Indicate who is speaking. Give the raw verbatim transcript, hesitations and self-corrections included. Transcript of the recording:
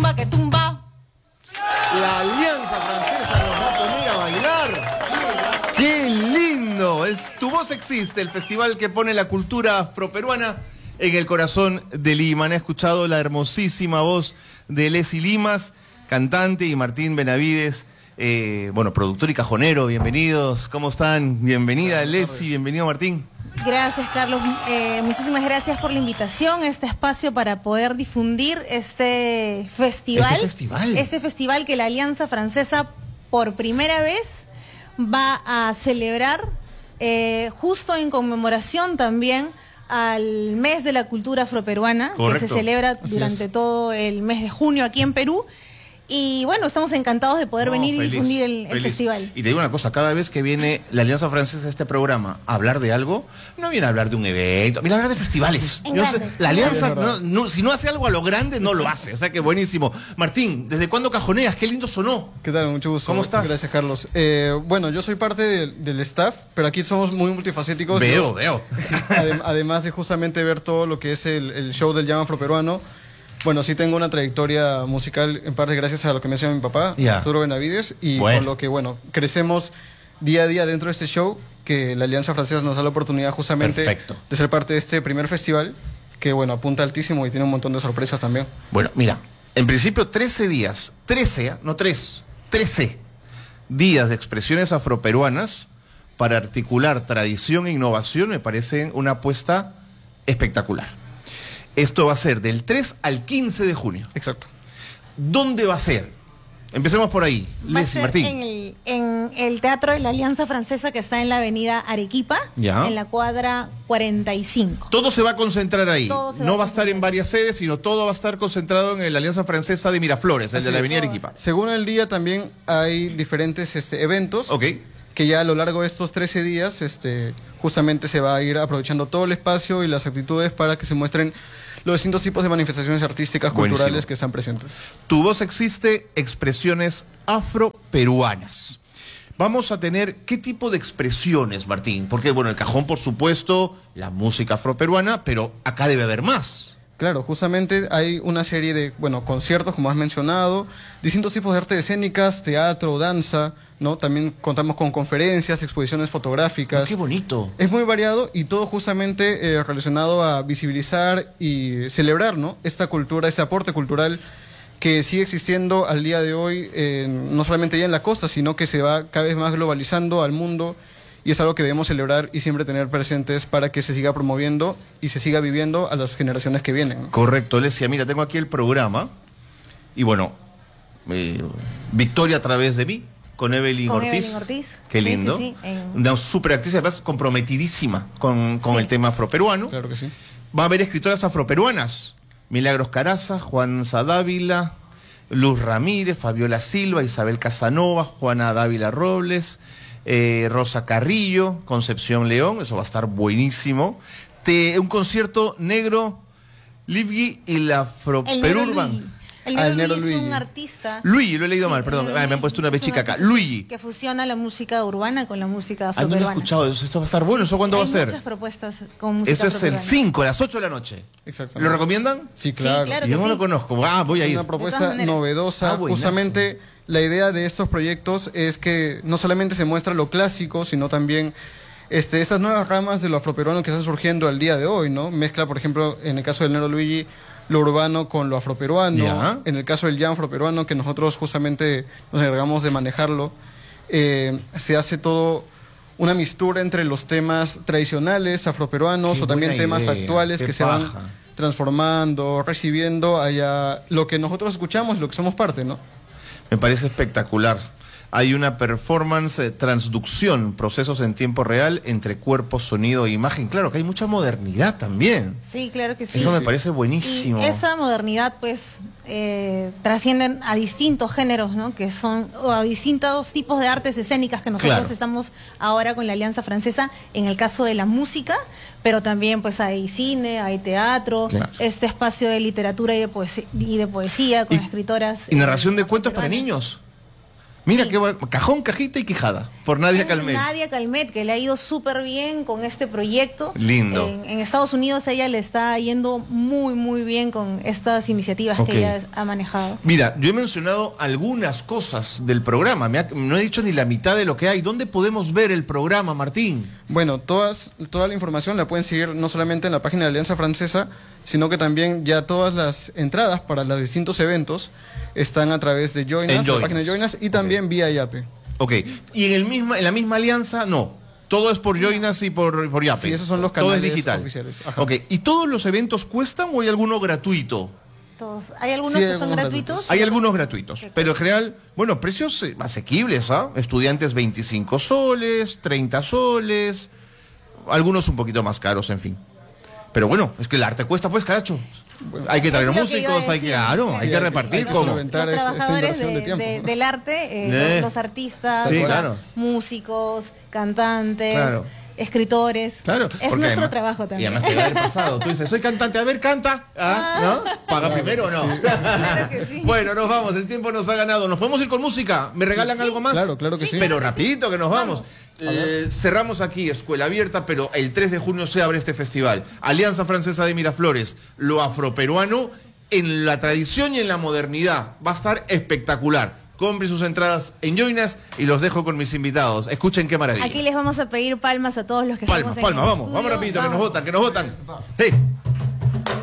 Speaker 1: tumba, que tumba.
Speaker 2: La Alianza Francesa nos va a poner a bailar. ¡Qué lindo! Es Tu Voz Existe, el festival que pone la cultura afroperuana en el corazón de Lima. Han escuchado la hermosísima voz de Leslie Limas, cantante, y Martín Benavides, eh, bueno, productor y cajonero. Bienvenidos, ¿cómo están? Bienvenida Leslie, bienvenido Martín.
Speaker 1: Gracias, Carlos. Eh, muchísimas gracias por la invitación a este espacio para poder difundir este festival.
Speaker 2: Este festival.
Speaker 1: Este festival que la Alianza Francesa por primera vez va a celebrar eh, justo en conmemoración también al mes de la cultura afroperuana. Correcto. Que se celebra Así durante es. todo el mes de junio aquí en Perú. Y bueno, estamos encantados de poder no, venir feliz, y difundir el, el festival.
Speaker 2: Y te digo una cosa, cada vez que viene la Alianza Francesa a este programa a hablar de algo, no viene a hablar de un evento, viene a hablar de festivales. Yo sé, la Alianza, no, no, si no hace algo a lo grande, no lo hace. O sea que buenísimo. Martín, ¿desde cuándo cajoneas? Qué lindo sonó.
Speaker 3: ¿Qué tal? Mucho gusto.
Speaker 2: ¿Cómo estás?
Speaker 3: Gracias, Carlos. Eh, bueno, yo soy parte del, del staff, pero aquí somos muy multifacéticos.
Speaker 2: Veo,
Speaker 3: yo,
Speaker 2: veo.
Speaker 3: Adem, además de justamente ver todo lo que es el, el show del Jam Afroperuano. Bueno, sí tengo una trayectoria musical, en parte gracias a lo que me enseñó mi papá,
Speaker 2: yeah.
Speaker 3: Arturo Benavides, y
Speaker 2: bueno.
Speaker 3: con lo que, bueno, crecemos día a día dentro de este show, que la Alianza Francesa nos da la oportunidad justamente
Speaker 2: Perfecto.
Speaker 3: de ser parte de este primer festival, que, bueno, apunta altísimo y tiene un montón de sorpresas también.
Speaker 2: Bueno, mira, en principio trece días, trece, no tres, trece días de expresiones afroperuanas para articular tradición e innovación me parece una apuesta espectacular. Esto va a ser del tres al quince de junio.
Speaker 3: Exacto.
Speaker 2: ¿Dónde va a ser? Empecemos por ahí.
Speaker 1: Va
Speaker 2: Leslie,
Speaker 1: a ser
Speaker 2: Martín.
Speaker 1: En el, en el Teatro de la Alianza Francesa, que está en la avenida Arequipa,
Speaker 2: ya.
Speaker 1: en la cuadra cuarenta y cinco.
Speaker 2: Todo se va a concentrar ahí.
Speaker 1: Todo
Speaker 2: no
Speaker 1: va,
Speaker 2: va a estar en varias sedes, sino todo va a estar concentrado en la Alianza Francesa de Miraflores, el de la avenida Arequipa.
Speaker 3: Según el día también hay diferentes este, eventos.
Speaker 2: Ok.
Speaker 3: Que ya a lo largo de estos trece días este, justamente se va a ir aprovechando todo el espacio y las actitudes para que se muestren los distintos tipos de manifestaciones artísticas, Buenísimo. culturales que están presentes.
Speaker 2: Tu Voz Existe, expresiones afroperuanas. Vamos a tener, ¿qué tipo de expresiones, Martín? Porque, bueno, el cajón, por supuesto, la música afroperuana, pero acá debe haber más.
Speaker 3: Claro, justamente hay una serie de, bueno, conciertos, como has mencionado, distintos tipos de artes escénicas, teatro, danza, ¿no? También contamos con conferencias, exposiciones fotográficas.
Speaker 2: ¡Qué bonito!
Speaker 3: Es muy variado y todo justamente eh, relacionado a visibilizar y celebrar, ¿no? Esta cultura, este aporte cultural que sigue existiendo al día de hoy, eh, no solamente ya en la costa, sino que se va cada vez más globalizando al mundo. Y es algo que debemos celebrar y siempre tener presentes para que se siga promoviendo y se siga viviendo a las generaciones que vienen.
Speaker 2: Correcto, Lesia. Mira, tengo aquí el programa. Y bueno, eh, Victoria a través de mí, con Evelyn
Speaker 1: con
Speaker 2: Ortiz.
Speaker 1: Evelyn Ortiz.
Speaker 2: Qué lindo.
Speaker 1: Sí, sí, sí. En...
Speaker 2: Una super actriz, además comprometidísima con, con sí. el tema afroperuano.
Speaker 3: Claro que sí.
Speaker 2: Va a haber escritoras afroperuanas. Milagros Caraza, Juan Dávila, Luz Ramírez, Fabiola Silva, Isabel Casanova, Juana Dávila Robles... Eh, Rosa Carrillo, Concepción León, eso va a estar buenísimo. Te, un concierto negro, Livgi y la Afroperurban.
Speaker 1: El negro, el negro Luigi es un artista.
Speaker 2: Luigi, lo he leído
Speaker 1: sí,
Speaker 2: mal, perdón, ah, me han puesto una bechica acá.
Speaker 1: Que,
Speaker 2: Luigi.
Speaker 1: Que fusiona la música urbana con la música
Speaker 2: afroperuana. Ah, no lo he escuchado, eso, esto va a estar bueno, ¿eso cuándo
Speaker 1: Hay
Speaker 2: va a ser?
Speaker 1: muchas propuestas con música
Speaker 2: Eso es el cinco, a las ocho de la noche.
Speaker 3: Exactamente.
Speaker 2: ¿Lo recomiendan?
Speaker 3: Sí, claro.
Speaker 1: Sí, claro
Speaker 2: Yo no
Speaker 1: sí.
Speaker 2: lo conozco, ah, voy
Speaker 3: es
Speaker 2: a ir.
Speaker 3: Es una propuesta novedosa,
Speaker 2: ah,
Speaker 3: justamente... La idea de estos proyectos es que no solamente se muestra lo clásico, sino también este, estas nuevas ramas de lo afroperuano que están surgiendo al día de hoy, ¿no? Mezcla, por ejemplo, en el caso del Negro Luigi, lo urbano con lo afroperuano.
Speaker 2: ¿Ya?
Speaker 3: En el caso del jam afroperuano, que nosotros justamente nos encargamos de manejarlo, eh, se hace todo una mistura entre los temas tradicionales afroperuanos o también temas idea. actuales
Speaker 2: Qué
Speaker 3: que
Speaker 2: paja.
Speaker 3: se van transformando, recibiendo allá lo que nosotros escuchamos, lo que somos parte, ¿no?
Speaker 2: Me parece espectacular. Hay una performance, eh, transducción, procesos en tiempo real entre cuerpo, sonido e imagen. Claro que hay mucha modernidad también.
Speaker 1: Sí, claro que sí.
Speaker 2: Eso me
Speaker 1: sí.
Speaker 2: parece buenísimo.
Speaker 1: Y esa modernidad, pues, eh, trascienden a distintos géneros, ¿no? Que son, o a distintos tipos de artes escénicas que nosotros
Speaker 2: claro.
Speaker 1: estamos ahora con la Alianza Francesa, en el caso de la música, pero también, pues, hay cine, hay teatro, claro. este espacio de literatura y de poesía, y de poesía con
Speaker 2: y,
Speaker 1: escritoras.
Speaker 2: Y narración
Speaker 1: eh,
Speaker 2: de cuentos para niños. Mira, sí. qué bueno. Cajón, cajita y quijada. Por Nadia
Speaker 1: Es
Speaker 2: Calmet.
Speaker 1: Nadia Calmet, que le ha ido súper bien con este proyecto.
Speaker 2: Lindo.
Speaker 1: En, en Estados Unidos ella le está yendo muy, muy bien con estas iniciativas
Speaker 2: Ok.
Speaker 1: que ella ha manejado.
Speaker 2: Mira, yo he mencionado algunas cosas del programa, me ha- no he dicho ni la mitad de lo que hay. ¿Dónde podemos ver el programa, Martín?
Speaker 3: Bueno, todas, toda la información la pueden seguir no solamente en la página de Alianza Francesa, sino que también ya todas las entradas para los distintos eventos están a través de Joinas,
Speaker 2: En
Speaker 3: la
Speaker 2: Joinas.
Speaker 3: página de Joinas, y también vía Yape.
Speaker 2: Ok, y en, el misma, en la misma alianza, no. Todo es por Joinas y por, por Yape.
Speaker 3: Sí, esos son los
Speaker 2: Todo es
Speaker 3: canales
Speaker 2: digital.
Speaker 3: oficiales. Ajá.
Speaker 2: Ok, ¿y todos los eventos cuestan o hay alguno gratuito?
Speaker 1: Todos. Hay algunos
Speaker 3: Sí,
Speaker 1: que
Speaker 3: hay
Speaker 1: son
Speaker 3: algunos
Speaker 1: gratuitos.
Speaker 3: gratuitos.
Speaker 2: Hay algunos gratuitos, pero en general, bueno, precios eh, asequibles, ¿ah? Estudiantes veinticinco soles, treinta soles, algunos un poquito más caros, en fin. Pero bueno, es que el arte cuesta, pues, caracho. Hay que traer
Speaker 1: Es lo que iba a
Speaker 2: músicos, hay que,
Speaker 1: decir.
Speaker 2: claro, hay
Speaker 3: Sí,
Speaker 2: que
Speaker 3: hay que-
Speaker 2: repartir
Speaker 3: hay que
Speaker 2: como.
Speaker 3: solventar
Speaker 1: Los
Speaker 3: esta- esta
Speaker 1: trabajadores
Speaker 3: inversión de
Speaker 1: de-
Speaker 3: tiempo.
Speaker 1: de- del arte, eh,
Speaker 2: Eh.
Speaker 1: los, los artistas,
Speaker 2: Sí,
Speaker 1: los
Speaker 2: claro.
Speaker 1: músicos, cantantes,
Speaker 2: Claro.
Speaker 1: escritores.
Speaker 2: Claro,
Speaker 1: Es
Speaker 2: porque
Speaker 1: nuestro
Speaker 2: además-
Speaker 1: trabajo
Speaker 2: Y
Speaker 1: también.
Speaker 2: además te va a haber pasado. Tú dices, soy cantante, a ver, canta. ¿Ah? ¿No? ¿Paga primero o no?
Speaker 1: Claro que sí.
Speaker 2: Bueno, nos vamos, el tiempo nos ha ganado. ¿Nos podemos ir con música? ¿Me regalan algo más?
Speaker 3: Claro, claro que sí.
Speaker 2: Pero rapidito que nos vamos. Eh, cerramos aquí Escuela Abierta, pero el tres de junio se abre este festival. Alianza Francesa de Miraflores, lo afroperuano en la tradición y en la modernidad. Va a estar espectacular. Compre sus entradas en Joinas y los dejo con mis invitados. Escuchen qué maravilla.
Speaker 1: Aquí les vamos a pedir palmas a todos los que
Speaker 2: Palmas,
Speaker 1: estamos en
Speaker 2: palmas,
Speaker 1: el
Speaker 2: vamos,
Speaker 1: estudio.
Speaker 2: vamos rapidito, que nos
Speaker 1: Vamos.
Speaker 2: votan, que nos votan. Hey.